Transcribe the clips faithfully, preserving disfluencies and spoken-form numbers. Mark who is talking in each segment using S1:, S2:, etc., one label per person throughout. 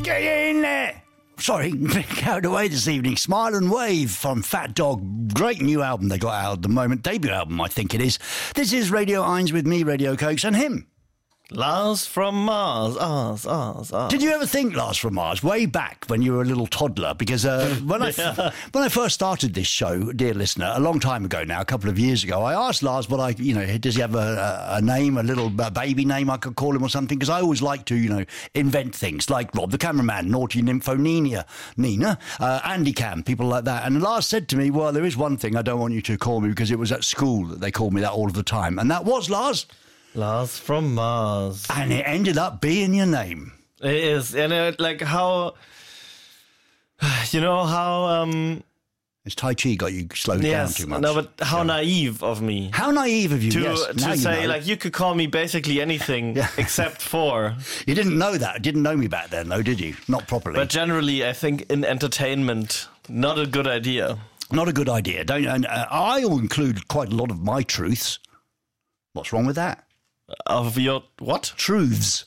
S1: Get in there! Sorry, carried away this evening. Smile and Wave from Fat Dog. Great new album they got out at the moment. Debut album, I think it is. This is Radio Eins with me, Radio Cokes, and him.
S2: Lars from Mars. Ars, Ars, Ars.
S1: Did you ever think Lars from Mars way back when you were a little toddler? Because uh, when I
S2: Yeah.
S1: when I first started this show, dear listener, a long time ago now, a couple of years ago, I asked Lars what I, you know, does he have a, a name, a little a baby name I could call him or something? Because I always like to, you know, invent things like Rob the Cameraman, Naughty Nympho Nina, Nina, uh, Andy Cam, people like that. And Lars said to me, well, there is one thing I don't want you to call me because it was at school that they called me that all of the time. And that was Lars.
S2: Lars from Mars.
S1: And it ended up being your name.
S2: It is. And it, like how, you know how, um,
S1: It's Tai Chi got you slowed
S2: yes,
S1: down too much.
S2: no, but how
S1: Yeah.
S2: naive of me.
S1: How naive of you,
S2: To,
S1: yes.
S2: to
S1: now you
S2: say,
S1: know.
S2: like, you could call me basically anything
S1: Yeah.
S2: except for.
S1: You didn't know that. Didn't know me back then, though, did you? Not properly.
S2: But generally, I think in entertainment, not a good idea.
S1: Not a good idea. Don't. And uh, I'll include quite a lot of my truths. What's wrong with that?
S2: Of your, what?
S1: Truths.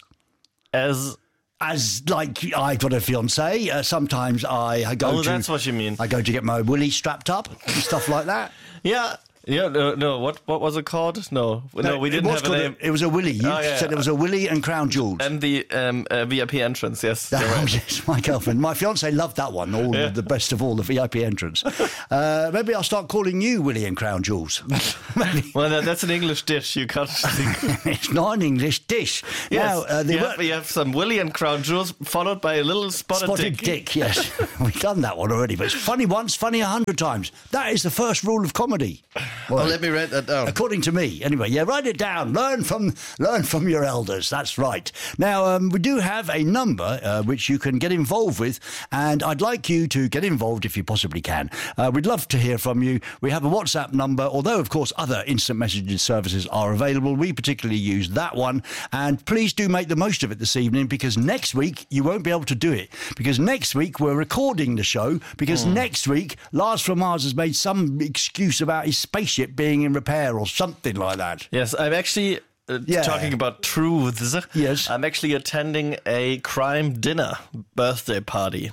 S2: As,
S1: As, like, I've got a fiancée. Uh, sometimes I, I go
S2: oh,
S1: to...
S2: that's what you mean.
S1: I go to get my willy strapped up and stuff like that.
S2: Yeah. Yeah, no, no, what what was it called? No, no, we
S1: it
S2: didn't
S1: was
S2: have a
S1: called
S2: name.
S1: It was a willy. You
S2: Oh, yeah,
S1: said
S2: yeah.
S1: it was a willy and crown jewels.
S2: And the um, uh, V I P entrance, yes. you're
S1: Oh,
S2: right.
S1: yes, my girlfriend. My fiancée loved that one, all
S2: Yeah.
S1: the best of all, the V I P entrance. Uh, maybe I'll start calling you Willy and Crown Jewels. Maybe.
S2: Well, that, that's an English dish. You can't think.
S1: It's not an English dish.
S2: Yes,
S1: Now, uh, they
S2: you,
S1: were-
S2: have, you have some Willy and Crown Jewels followed by a little spotted,
S1: Spotted
S2: dick.
S1: dick, yes. We've done that one already, but it's funny once, funny a hundred times. That is the first rule of comedy. Well,
S2: Well, let me write that down.
S1: according to me, anyway. Yeah, write it down. Learn from learn from your elders. That's right. Now, um, we do have a number uh, which you can get involved with, and I'd like you to get involved if you possibly can. Uh, we'd love to hear from you. We have a WhatsApp number, although, of course, other instant messaging services are available. We particularly use that one, and please do make the most of it this evening, because next week you won't be able to do it, because next week we're recording the show, because
S2: Hmm.
S1: next week Lars from Mars has made some excuse about his spaceship being in repair or something like that.
S2: Yes, I'm actually uh,
S1: Yeah.
S2: talking about truths.
S1: Yes.
S2: I'm actually attending a crime dinner birthday party.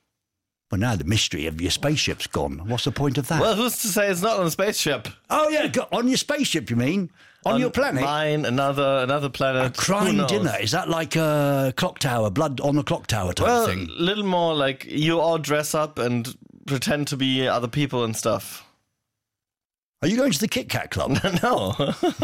S1: Well, now the mystery of your spaceship's gone. What's the point of that?
S2: Well, who's to say it's not on a spaceship?
S1: oh, yeah, go- on your spaceship, you mean? On, your planet?
S2: Mine, another another planet.
S1: A crime
S2: Who knows?
S1: dinner. Is that like a clock tower, blood on the clock tower type
S2: Well,
S1: thing?
S2: a little more like you all dress up and pretend to be other people and stuff.
S1: Are you going to the Kit Kat Club?
S2: No.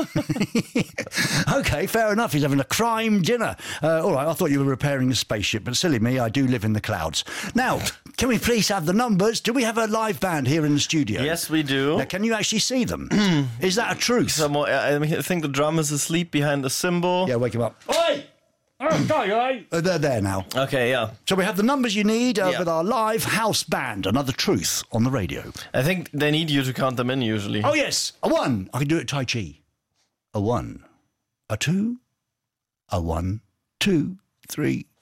S1: Okay, fair enough. He's having a crime dinner. Uh, all right, I thought you were repairing a spaceship, but silly me, I do live in the clouds. Now, can we please have the numbers? Do we have a live band here in the studio?
S2: Yes, we do.
S1: Now, can you actually see them? Is that a truth?
S2: Some more, I mean, I think the drum is asleep behind the cymbal.
S1: Yeah, wake him up. Oi! Oh, sorry, uh, they're there now.
S2: Okay, yeah.
S1: So we have the numbers you need uh,
S2: Yeah.
S1: with our live house band, Another Truth, on the radio.
S2: I think they need you to count them in usually.
S1: Oh, yes, a one. I can do it Tai Chi. A one, a two, a one, two, three,